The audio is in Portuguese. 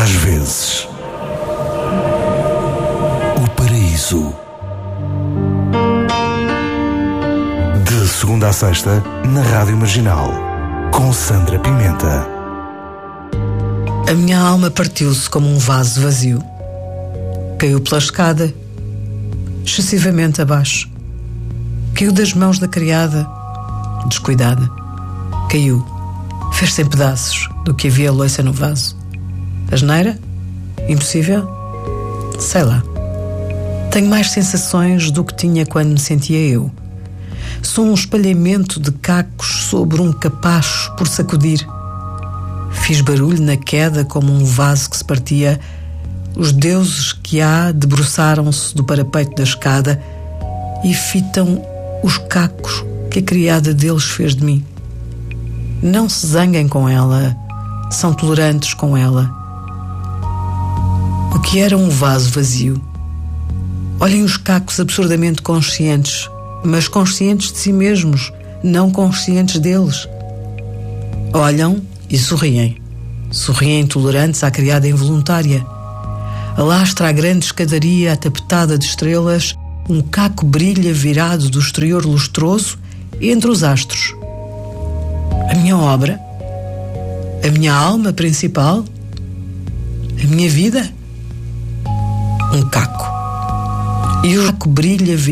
Às vezes, o paraíso. De segunda a sexta, na Rádio Marginal, com Sandra Pimenta. A minha alma partiu-se como um vaso vazio. Caiu pela escada, excessivamente abaixo. Caiu das mãos da criada, descuidada. Caiu, fez-se em pedaços do que havia louça no vaso. Asneira? Impossível? Sei lá. Tenho mais sensações do que tinha quando me sentia eu. Sou um espalhamento de cacos sobre um capacho por sacudir. Fiz barulho na queda como um vaso que se partia. Os deuses que há debruçaram-se do parapeito da escada e fitam os cacos que a criada deles fez de mim. Não se zanguem com ela, são tolerantes com ela. O que era um vaso vazio? Olhem os cacos absurdamente conscientes, mas conscientes de si mesmos, não conscientes deles. Olham e sorriem. Sorriem tolerantes à criada involuntária. Alastra a grande escadaria atapetada de estrelas, um caco brilha virado do exterior lustroso entre os astros. A minha obra? A minha alma principal? A minha vida? Um caco. E o caco brilha